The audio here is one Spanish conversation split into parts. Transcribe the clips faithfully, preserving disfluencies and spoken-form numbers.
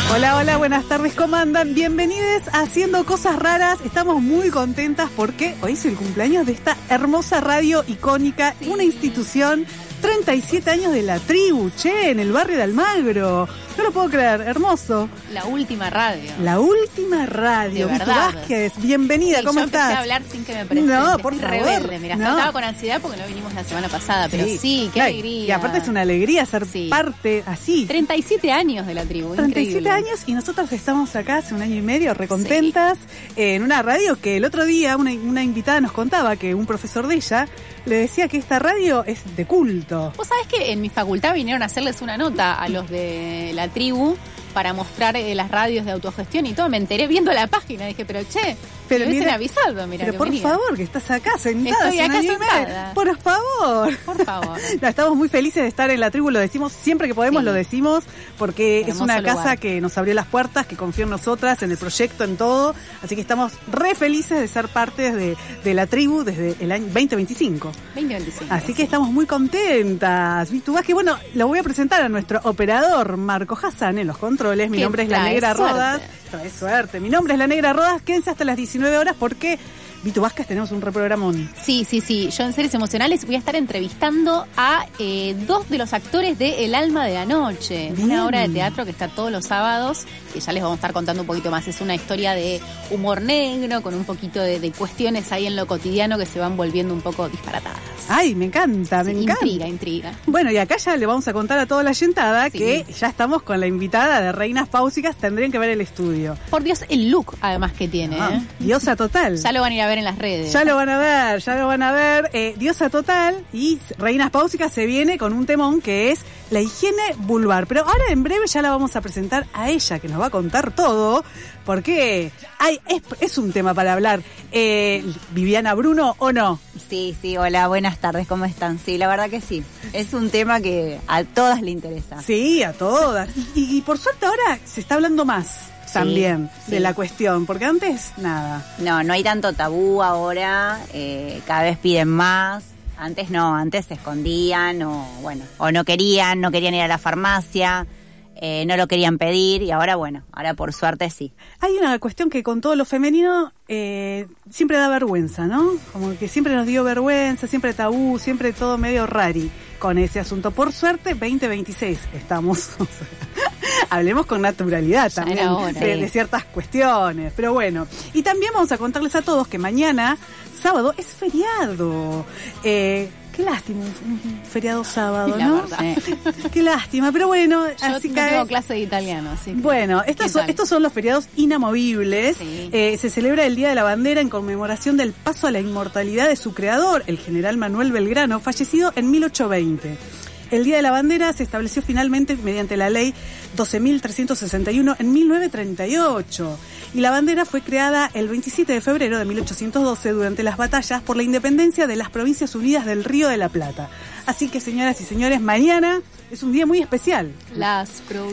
Hola, hola, buenas tardes, ¿cómo andan? Bienvenidos a Haciendo Cosas Raras. Estamos muy contentas porque hoy es el cumpleaños de esta hermosa radio icónica, sí. Una institución, treinta y siete años de la tribu, che, en el barrio de Almagro. No lo puedo creer, hermoso. La última radio. La última radio. De verdad. Vázquez, bienvenida, sí, ¿cómo yo estás? Empecé a hablar sin que me presente. No, por Estoy favor. rebelde, mira, no. estaba con ansiedad porque no vinimos la semana pasada, pero sí, sí qué Ay, alegría. Y aparte es una alegría ser sí. parte así. treinta y siete años de la tribu, treinta y siete increíble. años y nosotros estamos acá hace un año y medio recontentas sí. eh, en una radio que el otro día una, una invitada nos contaba que un profesor de ella le decía que esta radio es de culto. Vos sabés que en mi facultad vinieron a hacerles una nota a los de la tribu para mostrar eh, las radios de autogestión y todo. Me enteré viendo la página. Dije, pero che, pero me hubiesen mira, avisado. Mira, pero por venía. favor, que estás acá sentada. Estoy acá sentada. Por favor. Por favor. No, estamos muy felices de estar en la tribu. Lo decimos siempre que podemos, sí. Lo decimos, porque Hermoso es una lugar. casa que nos abrió las puertas, que confió en nosotras, en el proyecto, en todo. Así que estamos re felices de ser parte de, de la tribu desde el año veinte veinticinco. veinte veinticinco. Así sí. que estamos muy contentas. Tú vas que, bueno, lo voy a presentar a nuestro operador, Marco Hassan, en los controles. Mi que nombre es La Negra suerte. Rodas. Trae suerte. Mi nombre es La Negra Rodas. Quédense hasta las diecinueve horas porque, Vitu Vázquez, tenemos un reprogramón. Sí, sí, sí. Yo en Seres Emocionales voy a estar entrevistando a eh, dos de los actores de El Alma de la Noche. Bien. Una obra de teatro que está todos los sábados, que ya les vamos a estar contando un poquito más. Es una historia de humor negro, con un poquito de, de cuestiones ahí en lo cotidiano que se van volviendo un poco disparatadas. Ay, me encanta, me sí, encanta. Intriga, intriga. Bueno, y acá ya le vamos a contar a toda la yentada sí. que ya estamos con la invitada de Reinas Páusicas. Tendrían que ver el estudio. Por Dios, el look además que tiene. Ah, ¿eh? Diosa total. Ya lo van a ir a ver en las redes. Ya lo van a ver, ya lo van a ver. Eh, Diosa total y Reinas Páusicas se viene con un temón que es la higiene vulvar. Pero ahora en breve ya la vamos a presentar a ella, que nos va a contar todo. Porque hay, es, es un tema para hablar. Eh, Viviana Bruno, ¿o no? Sí, sí, hola, buenas tardes, ¿cómo están? Sí, la verdad que sí. Es un tema que a todas le interesa. Sí, a todas. Y, y por suerte ahora se está hablando más. Sí, también sí. De la cuestión, porque antes nada. No, no hay tanto tabú ahora, eh, cada vez piden más. Antes no, antes se escondían o bueno, o no querían, no querían ir a la farmacia, eh, no lo querían pedir y ahora bueno, ahora por suerte sí. Hay una cuestión que con todo lo femenino eh, siempre da vergüenza, ¿no? Como que siempre nos dio vergüenza, siempre tabú, siempre todo medio rari con ese asunto. Por suerte, veinte veintiséis estamos. O sea, hablemos con naturalidad ya también hora, de, sí. de ciertas cuestiones. Pero bueno, y también vamos a contarles a todos que mañana, sábado, es feriado. Eh, Qué lástima, un feriado sábado, la ¿no? Verdad. Qué lástima, pero bueno, yo así no cae. tengo clase de italiano, así que... Bueno, estos son, estos son los feriados inamovibles. Sí. Eh, se celebra el Día de la Bandera en conmemoración del paso a la inmortalidad de su creador, el general Manuel Belgrano, fallecido en mil ochocientos veinte. El Día de la Bandera se estableció finalmente mediante la ley doce mil trescientos sesenta y uno en mil novecientos treinta y ocho. Y la bandera fue creada el veintisiete de febrero de mil ochocientos doce durante las batallas por la independencia de las Provincias Unidas del Río de la Plata. Así que, señoras y señores, mañana es un día muy especial. Las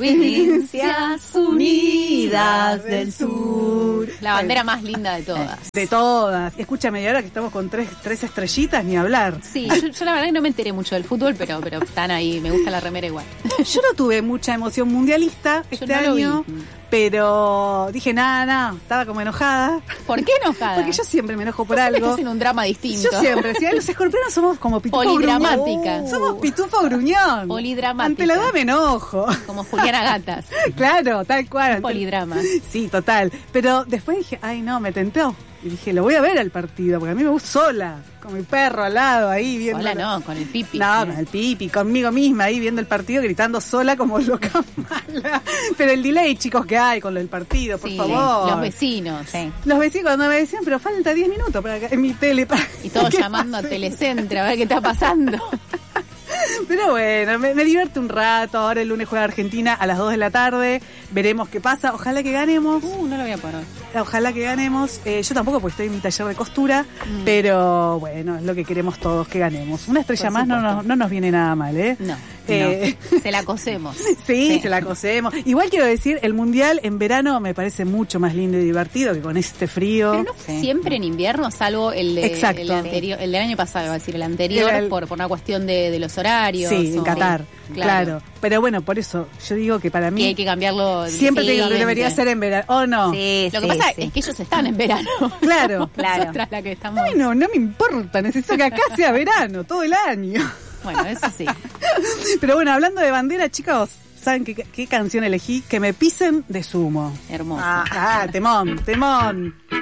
Provincias Unidas del Sur. La bandera más linda de todas. De todas. Escúchame, y ahora que estamos con tres, tres estrellitas, ni hablar. Sí, yo, yo la verdad que no me enteré mucho del fútbol, pero, pero están ahí, me gusta la remera igual. Yo no tuve mucha emoción mundialista este yo no año. Lo vi. Pero dije, nada, nada, estaba como enojada. ¿Por qué enojada? Porque yo siempre me enojo por ¿Vos algo. estás en un drama distinto? Yo siempre, si los escorpiones somos como pitufo gruñón. Polidramática. Uh, somos pitufo gruñón. Polidramática. Ante la edad me enojo. Como Juliana Gatas. Claro, tal cual. Polidrama. Sí, total. Pero después dije, ay no, me tentó. Y dije, lo voy a ver al partido, porque a mí me gusta sola, con mi perro al lado ahí viendo. Sola no, con el pipi. No, con el pipi, conmigo misma ahí viendo el partido, gritando sola como loca mala. Pero el delay, chicos, que hay con lo del partido, por sí, favor. Los vecinos. Sí. Los vecinos cuando me decían, pero falta diez minutos para que en mi tele. Para y todos llamando pase? A Telecentro a ver qué está pasando. Pero bueno, me, me divierte un rato. Ahora el lunes juega Argentina a las dos de la tarde. Veremos qué pasa. Ojalá que ganemos. Uh, no lo voy a poner. Ojalá que ganemos. Eh, yo tampoco, porque estoy en mi taller de costura. Mm. Pero bueno, es lo que queremos todos, que ganemos. Una estrella más no nos, no nos viene nada mal, ¿eh? No. Eh, Se la cosemos. sí, Sí. se la cosemos. Igual quiero decir, el mundial en verano me parece mucho más lindo y divertido que con este frío. Pero no fue Sí. siempre en invierno, salvo el, de, Exacto. el anterior, el del año pasado, iba a decir, el anterior, Era el- por, por una cuestión de, de los horarios. Sí, en o- Qatar, claro. claro. Pero bueno, por eso yo digo que para mí Que hay que cambiarlo. siempre te- definitivamente. debería ser en verano. ¿O no? Sí, Lo que sí, pasa sí. es que ellos están en verano. Claro. Claro. Nosotras la que estamos. Ay, no, no me importa, necesito que acá sea verano, todo el año. Bueno, eso sí. Pero bueno, hablando de bandera, chicos, ¿saben qué, qué canción elegí? Que me pisen de Sumo. Hermoso. Ah. Ah, temón, temón.